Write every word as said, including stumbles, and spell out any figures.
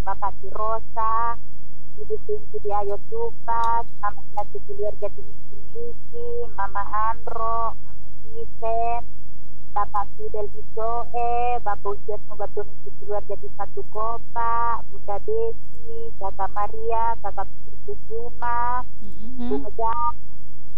Bapak Tirosa, Ibu Pintu di Ayo Tupas, Mama Nasi Keluarga di Miki Miki, Mama Andro, Mama Disen, Bapak Fidel di Soe, Bapak Usiasmu Batu Miki Keluarga di Satu Kopa, Bunda Desi, Kakak Maria, Kakak Putri Kusuma, Mm-mm. Bunga Jam,